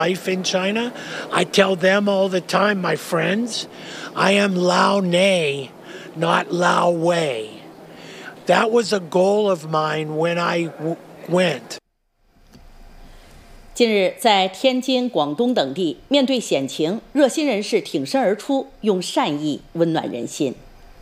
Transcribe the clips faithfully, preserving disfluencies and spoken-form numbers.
Life in China, I tell them all the time, my friends, I am Lao Nei, not Lao Wei. That was a goal of mine when I w- went. 近日，在天津、广东等地，面对险情，热心人士挺身而出，用善意温暖人心。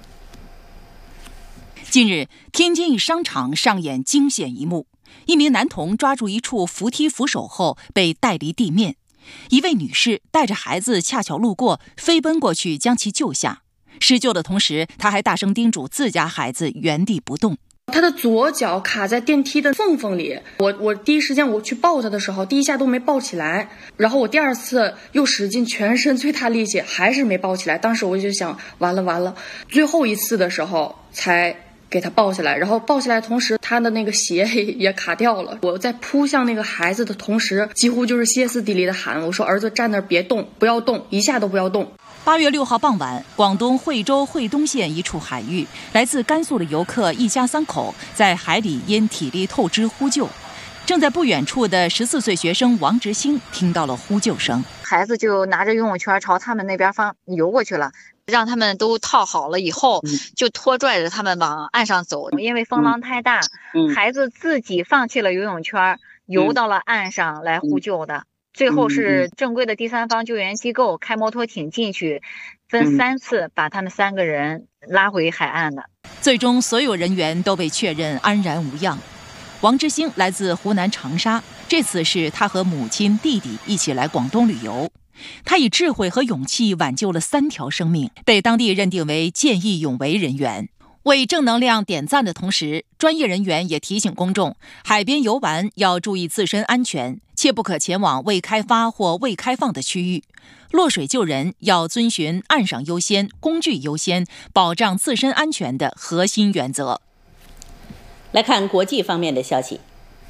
近日，天津一商场上演惊险一幕。一名男童抓住一处扶梯扶手后被带离地面，一位女士带着孩子恰巧路过，飞奔过去将其救下。施救的同时，她还大声叮嘱自家孩子原地不动。 他的左脚卡在电梯的缝缝里，我我第一时间我去抱他的时候，第一下都没抱起来，然后我第二次又使尽全身最大力气，还是没抱起来。当时我就想，完了完了，最后一次的时候才给他抱起来，然后抱起来的同时，他的那个鞋也卡掉了。我在扑向那个孩子的同时，几乎就是歇斯底里的喊，我说儿子站那儿别动，不要动，一下都不要动。 八月六号傍晚，广东惠州惠东县一处海域，来自甘肃的游客一家三口在海里因体力透支呼救。正在不远处的十四岁学生王直兴听到了呼救声， 孩子就拿着游泳圈朝他们那边方游过去了。让他们都套好了以后，就拖拽着他们往岸上走。因为风浪太大，嗯、孩子自己放弃了游泳圈，游到了岸上来呼救的。嗯、最后是正规的第三方救援机构开摩托艇进去，分三次把他们三个人拉回海岸的。 最终，所有人员都被确认安然无恙。王之星来自湖南长沙，这次是他和母亲、弟弟一起来广东旅游。他以智慧和勇气挽救了三条生命，被当地认定为见义勇为人员。为正能量点赞的同时，专业人员也提醒公众，海边游玩要注意自身安全，切不可前往未开发或未开放的区域。落水救人要遵循岸上优先、工具优先，保障自身安全的核心原则。 来看国际方面的消息。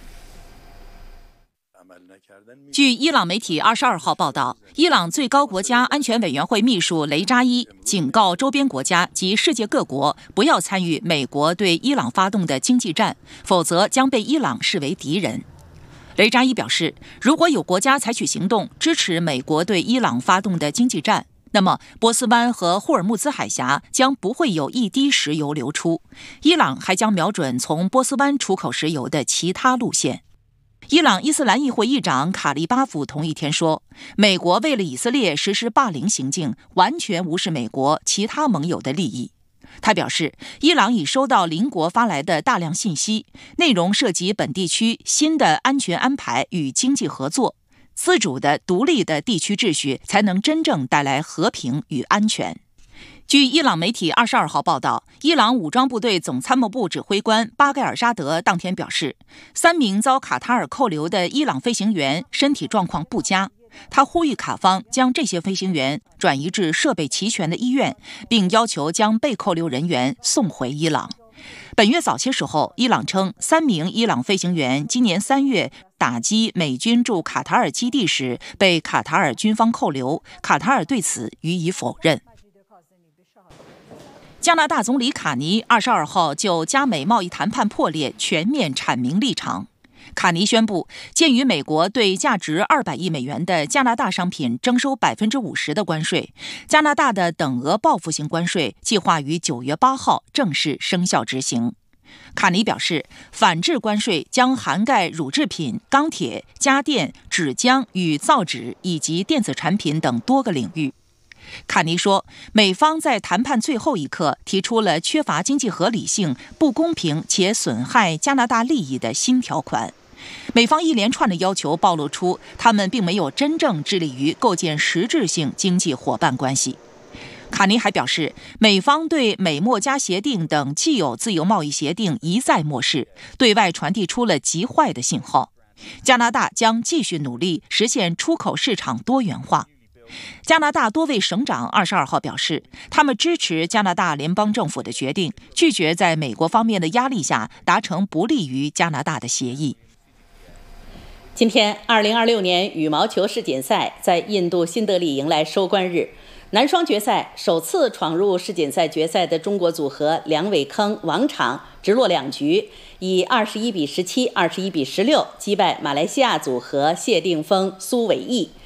据伊朗媒体二十二号报道，伊朗最高国家安全委员会秘书雷扎伊警告周边国家及世界各国不要参与美国对伊朗发动的经济战，否则将被伊朗视为敌人。雷扎伊表示，如果有国家采取行动支持美国对伊朗发动的经济战，那么波斯湾和霍尔木兹海峡将不会有一滴石油流出，伊朗还将瞄准从波斯湾出口石油的其他路线。伊朗伊斯兰议会议长卡利巴夫同一天说，美国为了以色列实施霸凌行径，完全无视美国其他盟友的利益。他表示，伊朗已收到邻国发来的大量信息，内容涉及本地区新的安全安排与经济合作，自主的、独立的地区秩序才能真正带来和平与安全。据伊朗媒体二十二号报道，伊朗武装部队总参谋部指挥官巴盖尔沙德当天表示，三名遭卡塔尔扣留的伊朗飞行员身体状况不佳。他呼吁卡方将这些飞行员转移至设备齐全的医院，并要求将被扣留人员送回伊朗。本月早些时候，伊朗称三名伊朗飞行员今年三月打击美军驻卡塔尔基地时被卡塔尔军方扣留，卡塔尔对此予以否认。加拿大总理卡尼二十二号就加美贸易谈判破裂全面阐明立场。卡尼宣布，鉴于美国对价值二百亿美元的加拿大商品征收百分之五十的关税，加拿大的等额报复性关税计划于九月八号正式生效执行。卡尼表示，反制关税将涵盖乳制品、钢铁、家电、纸浆与造纸以及电子产品等多个领域。卡尼说，美方在谈判最后一刻提出了缺乏经济合理性、不公平且损害加拿大利益的新条款。美方一连串的要求暴露出他们并没有真正致力于构建实质性经济伙伴关系。卡尼还表示，美方对美墨加协定等既有自由贸易协定一再漠视，对外传递出了极坏的信号。加拿大将继续努力实现出口市场多元化。加拿大多位省长二十二号表示，他们支持加拿大联邦政府的决定，拒绝在美国方面的压力下达成不利于加拿大的协议。 今天，二零二六年羽毛球世锦赛在印度新德里迎来收官日。男双决赛首次闯入世锦赛决赛的中国组合梁伟铿、王昶直落两局，以二十一比十七、二十一比十六击败马来西亚组合谢定峰、苏伟毅，